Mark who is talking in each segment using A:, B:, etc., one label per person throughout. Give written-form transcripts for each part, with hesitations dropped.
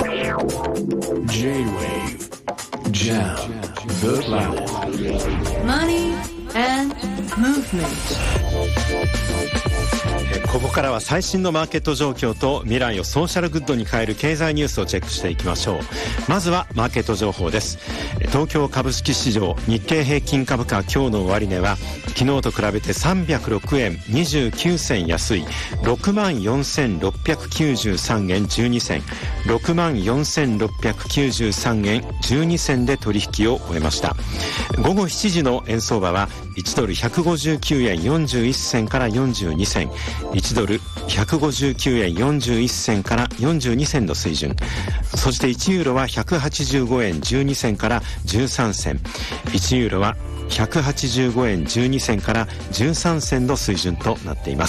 A: J-Wave Jam the Planet
B: Money and Movement。
C: ここからは最新のマーケット状況と未来をソーシャルグッドに変える経済ニュースをチェックしていきましょう。まずはマーケット情報です。東京株式市場日経平均株価今日の終値は昨日と比べて306円29銭安い 64,693 円12銭 64,693 円12銭で取引を終えました。午後7時の円相場は1ドル159円41銭から42銭1ドル159円41銭から42銭の水準。そして1ユーロは185円12銭から13銭1ユーロは185円12銭から13銭の水準となっています。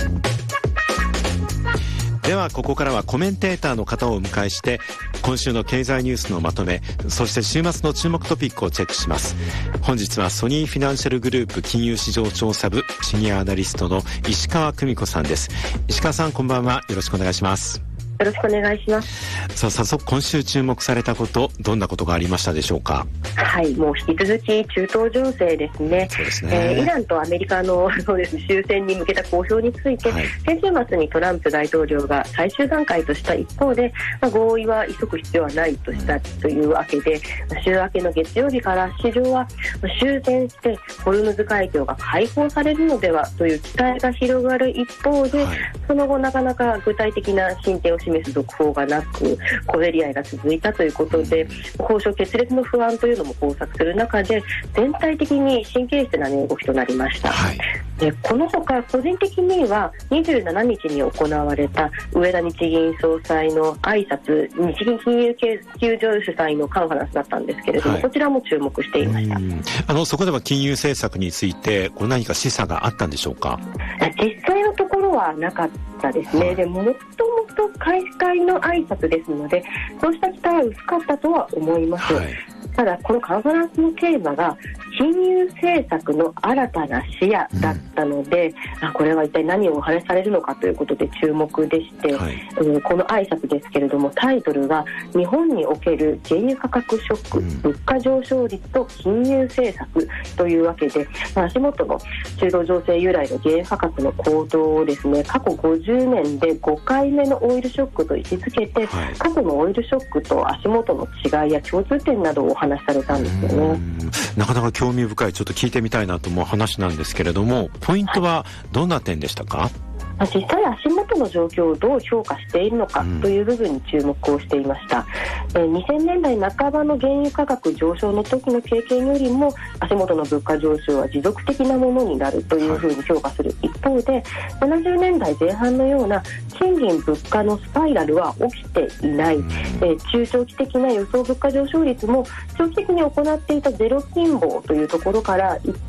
C: ではここからはコメンテーターの方をお迎えして今週の経済ニュースのまとめ、そして週末の注目トピックをチェックします。本日はソニーフィナンシャルグループ金融市場調査部シニアアナリストの石川久美子さんです。石川さん、こんばんは。よろしくお願いします。
D: よろしくお願いします。
C: さあ、早速今週注目されたこと、どんなことがありましたでしょうか。
D: はい、もう引き続き中東情勢ですね。
C: そうですね。
D: イランとアメリカのそうです、終戦に向けた交渉について、先週末にトランプ大統領が最終段階とした一方で、合意は急ぐ必要はないとしたというわけで、週明けの月曜日から市場は終戦してホルムズ海峡が開放されるのではという期待が広がる一方で、その後なかなか具体的な進展を示す続報がなく小競り合いが続いたということで、交渉決裂の不安というのも交錯する中で全体的に神経質な値動きとなりました。でこのほか個人的には27日に行われた植田日銀総裁の挨拶、日銀金融研究所主催のカンファレンスだったんですけれども、こちらも注目していました。
C: そこでは金融政策について何か示唆があったんでしょうか。
D: 実際のところはなかったですね。でもともと開会の挨拶ですので、そうした期待は薄かったとは思います。ただこのカンファレンスのテーマが金融政策の新たな視野だったので、これは一体何をお話しされるのかということで注目でして、この挨拶ですけれども、タイトルが日本における原油価格ショック、物価上昇率と金融政策というわけで、足元の中東情勢由来の原油価格の高騰をですね、過去50年で5回目のオイルショックと位置づけて、過去のオイルショックと足元の違いや共通点などをお話しされたんですよね。
C: なかなか興味深い、ちょっと聞いてみたいなと思う話なんですけれども、ポイントはどんな点でしたか。
D: 実際足元の状況をどう評価しているのかという部分に注目をしていました。2000年代半ばの原油価格上昇の時の経験よりも足元の物価上昇は持続的なものになるというふうに評価する一方で、70年代前半のような賃金物価のスパイラルは起きていない。中長期的な予想物価上昇率も長期的に行っていたゼロ金棒というところから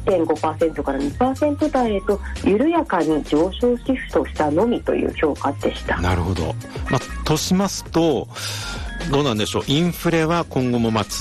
D: 1.5% から 2% 台へと緩やかに上昇シフトしたのみという評価でした。
C: なるほど。としますとどうなんでしょう。インフレは今後も続